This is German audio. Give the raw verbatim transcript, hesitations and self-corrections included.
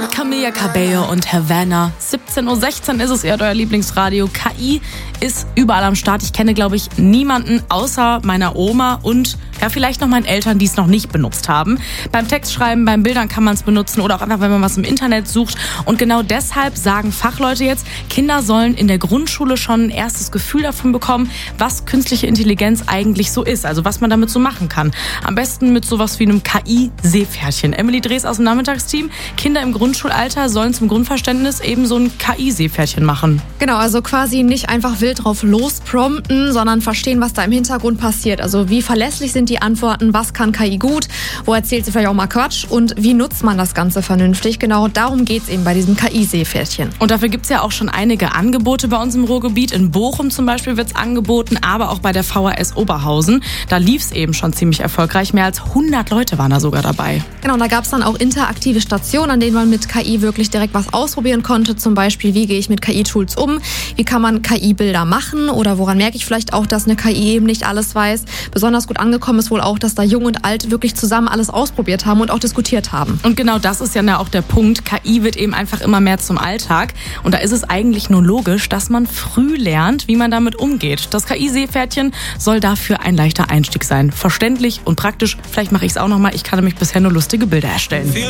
Camila Cabello und Havana. siebzehn Uhr sechzehn ist es, ihr hört euer Lieblingsradio. K I ist überall am Start. Ich kenne, glaube ich, niemanden außer meiner Oma und ja, vielleicht noch meinen Eltern, die es noch nicht benutzt haben. Beim Textschreiben, beim Bildern kann man es benutzen oder auch einfach, wenn man was im Internet sucht. Und genau deshalb sagen Fachleute jetzt, Kinder sollen in der Grundschule schon ein erstes Gefühl davon bekommen, was künstliche Intelligenz eigentlich so ist. Also was man damit so machen kann. Am besten mit sowas wie einem K I-Seepferdchen. Emily Drees aus dem Nachmittagsteam. Kinder im Grundschulalter sollen zum Grundverständnis eben so ein K I-Seepferdchen machen. Genau, also quasi nicht einfach wild drauf losprompten, sondern verstehen, was da im Hintergrund passiert. Also wie verlässlich sind die Antworten, was kann K I gut, wo erzählt sie vielleicht auch mal Quatsch und wie nutzt man das Ganze vernünftig. Genau darum geht es eben bei diesem K I-Seepferdchen. Und dafür gibt es ja auch schon einige Angebote bei uns im Ruhrgebiet. In Bochum zum Beispiel wird es angeboten, aber auch bei der V H S Oberhausen. Da lief es eben schon ziemlich erfolgreich. Mehr als hundert Leute waren da sogar dabei. Genau, und da gab es dann auch interaktive Stationen, an denen man mit K I wirklich direkt was ausprobieren konnte. Zum Beispiel, wie gehe ich mit K I-Tools um? Wie kann man K I-Bilder machen? Oder woran merke ich vielleicht auch, dass eine K I eben nicht alles weiß? Besonders gut angekommen ist wohl auch, dass da Jung und Alt wirklich zusammen alles ausprobiert haben und auch diskutiert haben. Und genau das ist ja auch der Punkt. K I wird eben einfach immer mehr zum Alltag. Und da ist es eigentlich nur logisch, dass man früh lernt, wie man damit umgeht. Das K I-Seepferdchen soll dafür ein leichter Einstieg sein. Verständlich und praktisch. Vielleicht mache ich es auch noch mal. Ich kann nämlich bisher nur lustige Bilder erstellen.